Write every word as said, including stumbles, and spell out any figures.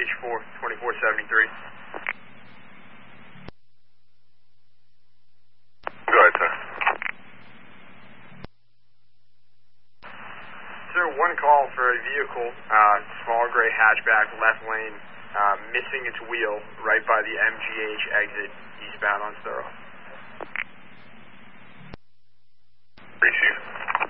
H four, twenty-four seventy-three. Go ahead, sir. Sir, one call for a vehicle, uh, small gray hatchback, left lane, uh, missing its wheel right by the M G H exit eastbound on Thorough. Receive.